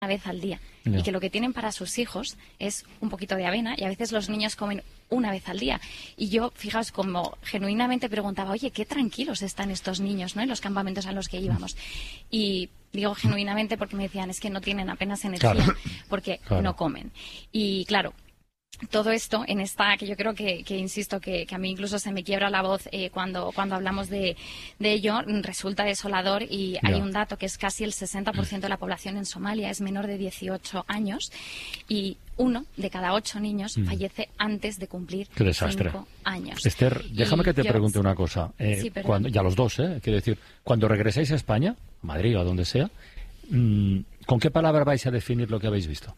vez al día y que lo que tienen para sus hijos es un poquito de avena y a veces los niños comen una vez al día. Y yo, fijaos, como genuinamente preguntaba, oye, qué tranquilos están estos niños, ¿no?, en los campamentos a los que íbamos. Y digo genuinamente porque me decían, es que no tienen apenas energía porque no comen. Y claro, todo esto en esta, que yo creo que insisto, que a mí incluso se me quiebra la voz cuando hablamos de ello, resulta desolador y hay un dato que es casi el 60% de la población en Somalia es menor de 18 años y 1 de cada 8 niños fallece antes de cumplir 5 años. Esther, déjame que te pregunte una cosa. Y a los dos, quiero decir, cuando regreséis a España, Madrid o a donde sea, ¿con qué palabra vais a definir lo que habéis visto?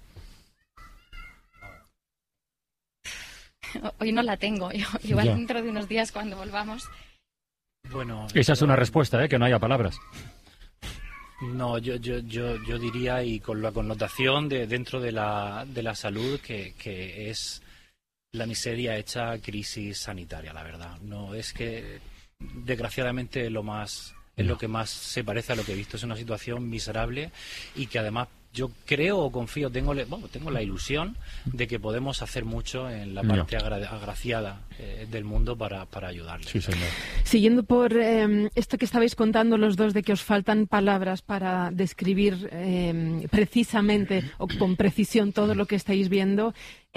Hoy no la tengo, igual dentro de unos días cuando volvamos. Bueno, esa es una respuesta, que no haya palabras. No, yo diría, y con la connotación dentro de la salud, que es la miseria hecha crisis sanitaria, la verdad. No, es que desgraciadamente es lo que más se parece a lo que he visto. Es una situación miserable y que además yo creo o confío, tengo la ilusión de que podemos hacer mucho en la parte agraciada del mundo para ayudarles. Sí, señor. Siguiendo por esto que estabais contando los dos, de que os faltan palabras para describir precisamente o con precisión todo lo que estáis viendo,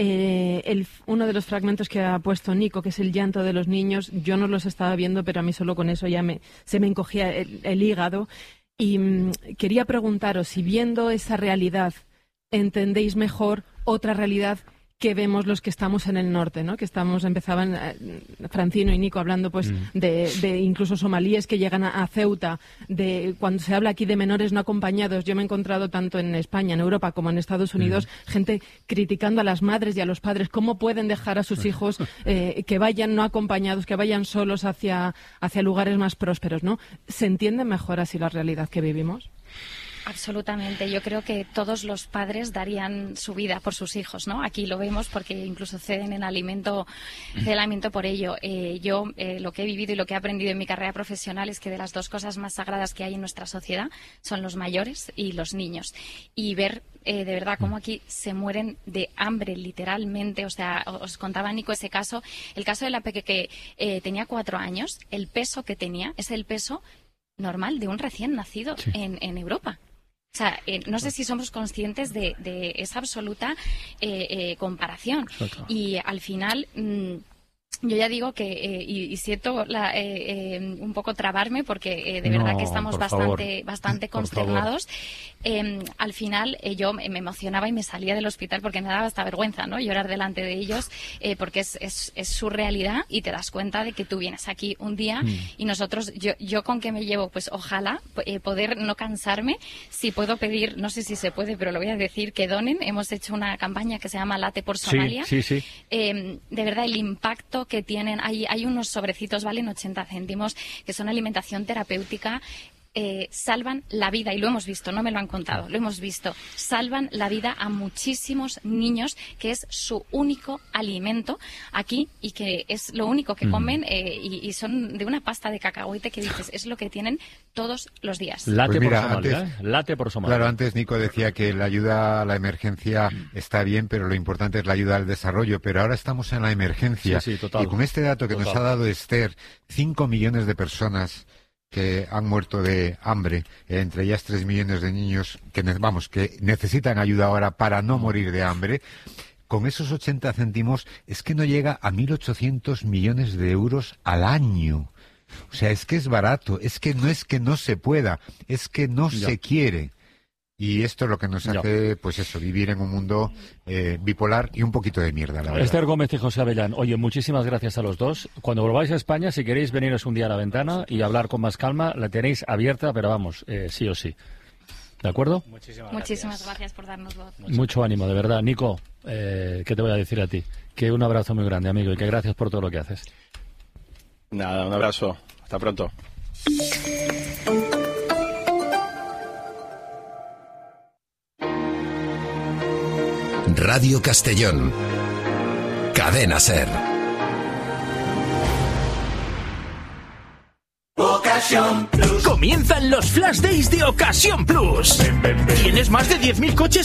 uno de los fragmentos que ha puesto Nico, que es el llanto de los niños, yo no los estaba viendo, pero a mí solo con eso ya se me encogía el hígado. Y quería preguntaros si viendo esa realidad entendéis mejor otra realidad que vemos los que estamos en el norte, ¿no? Que empezaban Francino y Nico hablando pues de incluso somalíes que llegan a Ceuta, de cuando se habla aquí de menores no acompañados. Yo me he encontrado tanto en España, en Europa, como en Estados Unidos, gente criticando a las madres y a los padres cómo pueden dejar a sus hijos que vayan no acompañados, que vayan solos hacia lugares más prósperos, ¿no? ¿Se entiende mejor así la realidad que vivimos? Absolutamente. Yo creo que todos los padres darían su vida por sus hijos, ¿no? Aquí lo vemos porque incluso ceden en alimento por ello. Yo lo que he vivido y lo que he aprendido en mi carrera profesional es que de las dos cosas más sagradas que hay en nuestra sociedad son los mayores y los niños. Y ver de verdad cómo aquí se mueren de hambre, literalmente. O sea, os contaba, Nico, ese caso. El caso de la peque que tenía 4 años, el peso que tenía es el peso normal de un recién nacido en Europa. O sea, no sé si somos conscientes de esa absoluta comparación. Y al final, yo ya digo que, y siento un poco trabarme porque de verdad que estamos bastante consternados. Al final yo me emocionaba y me salía del hospital porque me daba hasta vergüenza, ¿no?, llorar delante de ellos, porque es su realidad y te das cuenta de que tú vienes aquí un día y nosotros, yo con que me llevo, pues ojalá poder no cansarme, si puedo pedir, no sé si se puede, pero lo voy a decir, que donen. Hemos hecho una campaña que se llama Late por Somalia. Sí. De verdad, el impacto que tienen, hay unos sobrecitos, valen 80 céntimos, que son alimentación terapéutica. Salvan la vida, y lo hemos visto, no me lo han contado, lo hemos visto, salvan la vida a muchísimos niños, que es su único alimento aquí y que es lo único que comen, y son de una pasta de cacahuete que dices, es lo que tienen todos los días. Late por Somalia, late por Somalia. Claro, antes Nico decía que la ayuda a la emergencia está bien, pero lo importante es la ayuda al desarrollo, pero ahora estamos en la emergencia. Sí, total. Y con este dato que nos ha dado Esther, 5 millones de personas que han muerto de hambre, entre ellas 3 millones de niños que necesitan ayuda ahora para no morir de hambre. Con esos 80 céntimos es que no llega a 1.800 millones de euros al año. O sea, es que es barato, es que no se pueda, es que no se quiere. Y esto es lo que nos hace, pues eso, vivir en un mundo bipolar y un poquito de mierda, la verdad. Esther Gómez y José Avellán, oye, muchísimas gracias a los dos. Cuando volváis a España, si queréis veniros un día a la ventana y hablar con más calma, la tenéis abierta, pero vamos, sí o sí. ¿De acuerdo? Muchísimas gracias por darnos voz. Mucho ánimo, de verdad. Nico, ¿qué te voy a decir a ti? Que un abrazo muy grande, amigo, y que gracias por todo lo que haces. Nada, un abrazo. Hasta pronto. Radio Castellón. Cadena SER. Comienzan los Flash Days de Ocasión Plus. ¿Tienes más de 10.000 coches